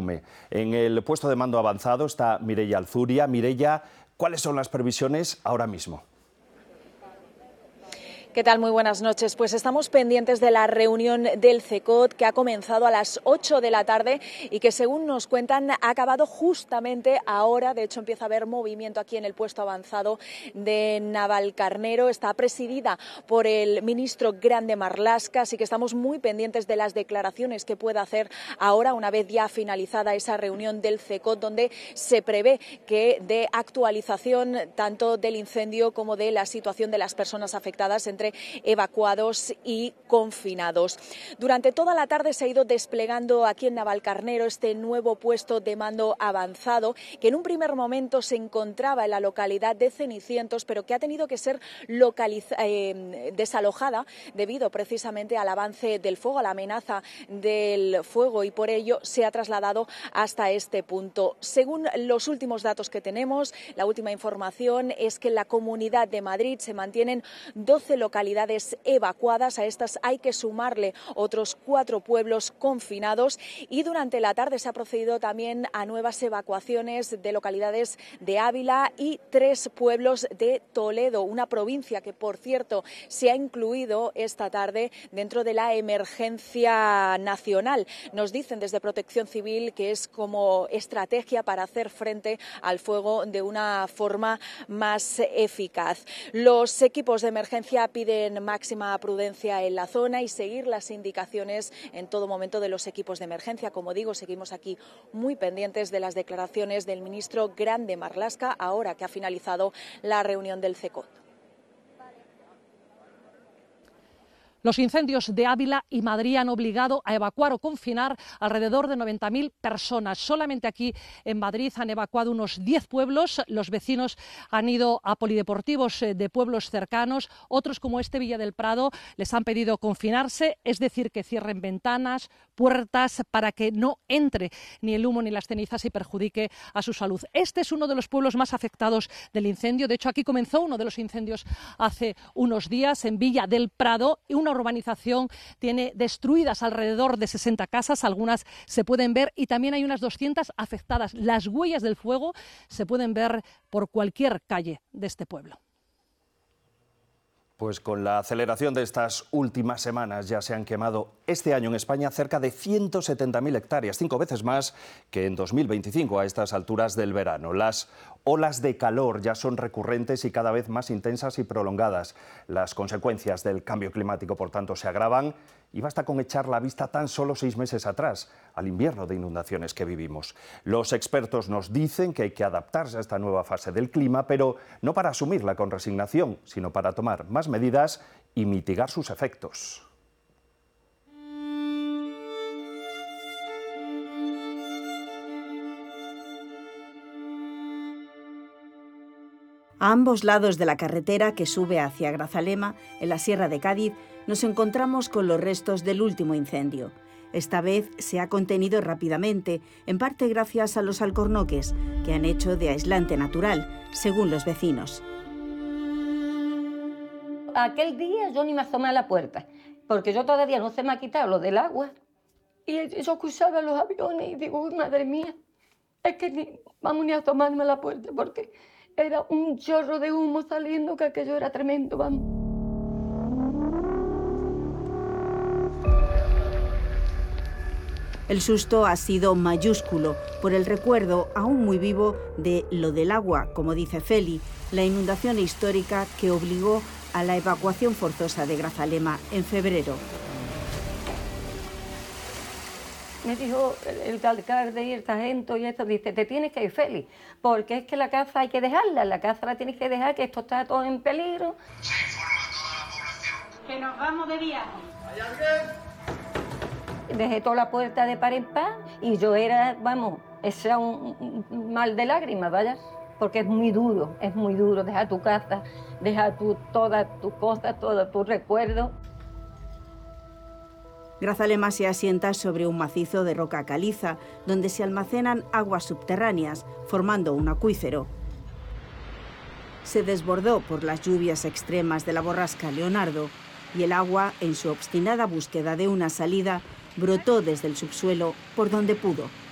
Jaume. En el puesto de mando avanzado está Mireia Alzuria. Mireia, ¿cuáles son las previsiones ahora mismo? ¿Qué tal? Muy buenas noches. Pues estamos pendientes de la reunión del CECOT que ha comenzado a las 8 de la tarde y que, según nos cuentan, ha acabado justamente ahora. De hecho, empieza a haber movimiento aquí en el puesto avanzado de Navalcarnero. Está presidida por el ministro Grande Marlaska, así que estamos muy pendientes de las declaraciones que pueda hacer ahora, una vez ya finalizada esa reunión del CECOT, donde se prevé que dé actualización tanto del incendio como de la situación de las personas afectadas entre evacuados y confinados. Durante toda la tarde se ha ido desplegando aquí en Navalcarnero este nuevo puesto de mando avanzado, que en un primer momento se encontraba en la localidad de Cenicientos, pero que ha tenido que ser desalojada debido precisamente al avance del fuego, a la amenaza del fuego, y por ello se ha trasladado hasta este punto. Según los últimos datos que tenemos, la última información es que en la Comunidad de Madrid se mantienen 12 localidades evacuadas. A estas hay que sumarle otros 4 pueblos confinados, y durante la tarde se ha procedido también a nuevas evacuaciones de localidades de Ávila y 3 pueblos de Toledo, una provincia que, por cierto, se ha incluido esta tarde dentro de la emergencia nacional. Nos dicen desde Protección Civil que es como estrategia para hacer frente al fuego de una forma más eficaz. Los equipos de emergencia piden máxima prudencia en la zona y seguir las indicaciones en todo momento de los equipos de emergencia. Como digo, seguimos aquí muy pendientes de las declaraciones del ministro Grande Marlaska, ahora que ha finalizado la reunión del CECOT. Los incendios de Ávila y Madrid han obligado a evacuar o confinar alrededor de 90.000 personas. Solamente aquí en Madrid han evacuado unos 10 pueblos. Los vecinos han ido a polideportivos de pueblos cercanos. Otros, como este Villa del Prado, les han pedido confinarse, es decir, que cierren ventanas, puertas, para que no entre ni el humo ni las cenizas y perjudique a su salud. Este es uno de los pueblos más afectados del incendio. De hecho, aquí comenzó uno de los incendios hace unos días, en Villa del Prado, y una urbanización tiene destruidas alrededor de 60 casas, algunas se pueden ver, y también hay unas 200 afectadas. Las huellas del fuego se pueden ver por cualquier calle de este pueblo. Pues con la aceleración de estas últimas semanas ya se han quemado este año en España cerca de 170.000 hectáreas, 5 veces más que en 2025 a estas alturas del verano. Las olas de calor ya son recurrentes y cada vez más intensas y prolongadas. Las consecuencias del cambio climático, por tanto, se agravan, y basta con echar la vista tan solo 6 meses atrás, al invierno de inundaciones que vivimos. Los expertos nos dicen que hay que adaptarse a esta nueva fase del clima, pero no para asumirla con resignación, sino para tomar más medidas y mitigar sus efectos. A ambos lados de la carretera que sube hacia Grazalema, en la Sierra de Cádiz, nos encontramos con los restos del último incendio. Esta vez se ha contenido rápidamente, en parte gracias a los alcornoques, que han hecho de aislante natural, según los vecinos. Aquel día yo ni me asomé a la puerta, porque yo todavía no se me ha quitado lo del agua. Y yo escuchaba los aviones y digo, uy, madre mía, es que vamos ni a asomarme a la puerta, porque era un chorro de humo saliendo, que aquello era tremendo, vamos. El susto ha sido mayúsculo por el recuerdo aún muy vivo de lo del agua, como dice Feli, la inundación histórica que obligó a la evacuación forzosa de Grazalema en febrero. Me dijo el alcalde y el sargento y esto, dice, te tienes que ir, Feli, porque es que la casa hay que dejarla, la casa la tienes que dejar, que esto está todo en peligro. Se informa a toda la población que nos vamos de viaje. ¿Hay alguien? Dejé toda la puerta de par en par y yo era, vamos, ese era un mal de lágrimas, vaya, porque es muy duro dejar tu casa, dejar todas tus cosas, todos tus recuerdos. Grazalema se asienta sobre un macizo de roca caliza, donde se almacenan aguas subterráneas, formando un acuífero. Se desbordó por las lluvias extremas de la borrasca Leonardo, y el agua, en su obstinada búsqueda de una salida, brotó desde el subsuelo por donde pudo.